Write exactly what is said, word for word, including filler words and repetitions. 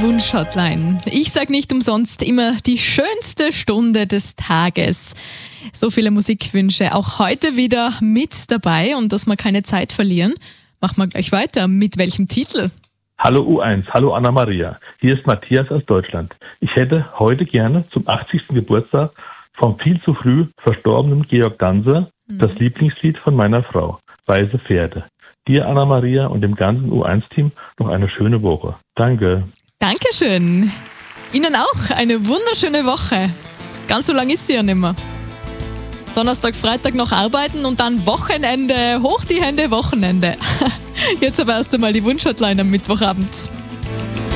Wunschhotline. Ich sage nicht umsonst immer die schönste Stunde des Tages. So viele Musikwünsche, auch heute wieder mit dabei und dass wir keine Zeit verlieren. Machen wir gleich weiter. Mit welchem Titel? Hallo U eins, hallo Anna-Maria. Hier ist Matthias aus Deutschland. Ich hätte heute gerne zum achtzigsten Geburtstag vom viel zu früh verstorbenen Georg Danzer mhm. das Lieblingslied von meiner Frau, Weiße Pferde. Dir, Anna-Maria, und dem ganzen U eins Team noch eine schöne Woche. Danke. Dankeschön. Ihnen auch eine wunderschöne Woche. Ganz so lang ist sie ja nicht mehr. Donnerstag, Freitag noch arbeiten und dann Wochenende. Hoch die Hände, Wochenende. Jetzt aber erst einmal die Wunschhotline am Mittwochabend.